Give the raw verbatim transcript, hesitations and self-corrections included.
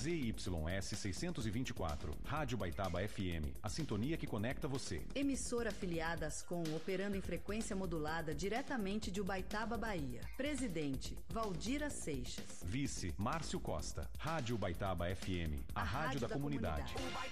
Z Y S seiscentos e vinte e quatro, Rádio Baitaba F M, a sintonia que conecta você. Emissora afiliada à Ascom, operando em frequência modulada diretamente de Ubaitaba, Bahia. Presidente, Valdira Seixas. Vice, Márcio Costa. Rádio Baitaba F M, a, a rádio, rádio da, da comunidade. comunidade.